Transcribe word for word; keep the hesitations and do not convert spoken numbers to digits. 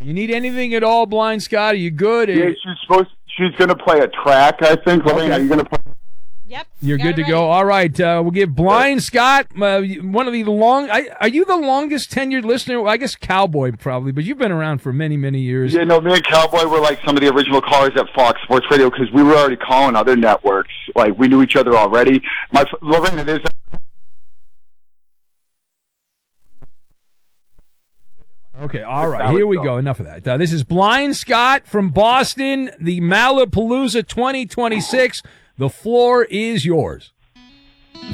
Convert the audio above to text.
You need anything at all, Blind Scott? Are you good? Yeah, she's supposed. She's going to play a track, I think. Okay. Lorraine, are you going to play? Yep. You're got good it to ready. go. All right. Uh, we'll give Blind Scott, uh, one of the long. I, are you the longest tenured listener? Well, I guess Cowboy probably, but you've been around for many, many years. Yeah, no, me and Cowboy were like some of the original callers at Fox Sports Radio because we were already calling other networks. Like we knew each other already. My Lorraine, it is. Okay, all right, here we go. Enough of that. Uh, this is Blind Scott from Boston, the Malapalooza twenty twenty-six. The floor is yours.